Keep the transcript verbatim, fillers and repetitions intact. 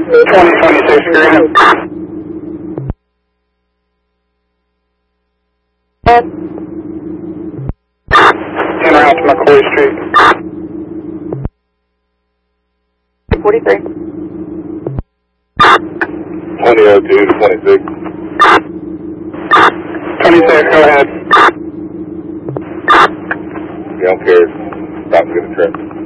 twenty twenty-six Green. En route to McCoy Street. forty-three. twenty oh two to twenty-six. twenty-six, go ahead. You don't care. Stop and get a trip.